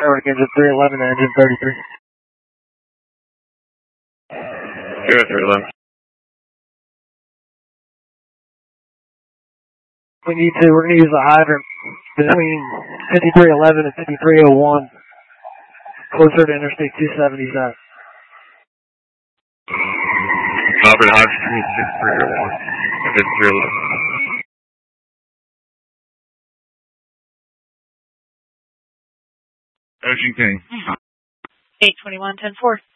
Airwork engine 311 and engine 33. Good, 311. We need to, we're going to use a hydrant between 5311 and 5301, closer to Interstate 277. Operate hydrant between 5301 and 5311. Ocean King. 821-10-4.